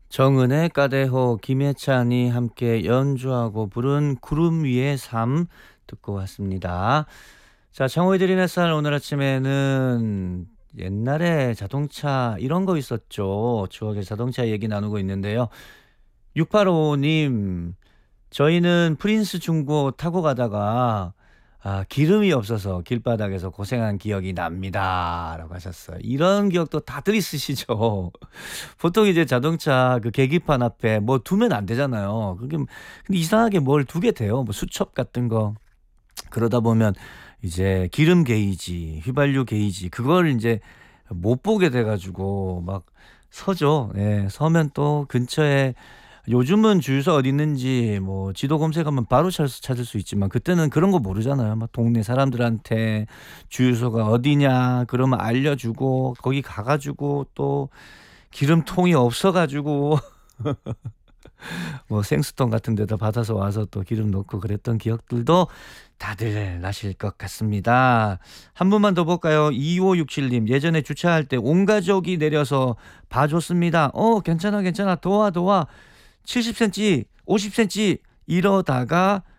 정은의 까데호, 김혜찬이 함께 연주하고 부른 구름 위의 삶 듣고 왔습니다. 자, 정호의 드림 햇살 오늘 아침에는 옛날에 자동차 이런 거 있었죠. 추억의 자동차 얘기 나누고 있는데요. 6855님, 저희는 프린스 중고 타고 가다가 기름이 없어서 길바닥에서 고생한 기억이 납니다. 라고 하셨어요. 이런 기억도 다들 있으시죠? 보통 이제 자동차 그 계기판 앞에 뭐 두면 안 되잖아요. 그게 근데 이상하게 뭘 두게 돼요. 뭐 수첩 같은 거. 그러다 보면 이제 기름 게이지, 휘발유 게이지 그걸 이제 못 보게 돼 가지고 막 서죠. 예. 서면 또 근처에 요즘은 주유소 어디 있는지 뭐 지도 검색하면 바로 찾을 수 있지만 그때는 그런 거 모르잖아요. 막 동네 사람들한테 주유소가 어디냐 그러면 알려주고 거기 가 가지고 또 기름통이 없어 가지고 뭐 생수통 같은 데다 받아서 와서 또 기름 넣고 그랬던 기억들도 다들 나실 것 같습니다. 한 분만 더 볼까요? 2567님, 예전에 주차할 때 온 가족이 내려서 봐줬습니다. 괜찮아, 괜찮아. 도와, 도와. 70cm, 50cm 이러다가